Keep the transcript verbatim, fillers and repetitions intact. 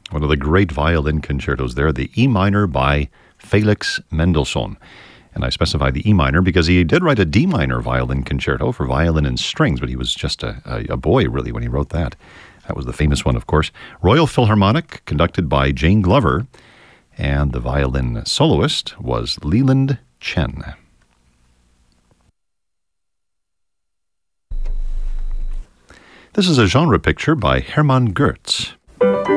One of the great violin concertos there, the E minor by Felix Mendelssohn. And I specify the E minor because he did write a D minor violin concerto for violin and strings, but he was just a, a, a boy, really, when he wrote that. That was the famous one, of course. Royal Philharmonic, conducted by Jane Glover, and the violin soloist was Leland Chen. This is a genre picture by Hermann Goetz.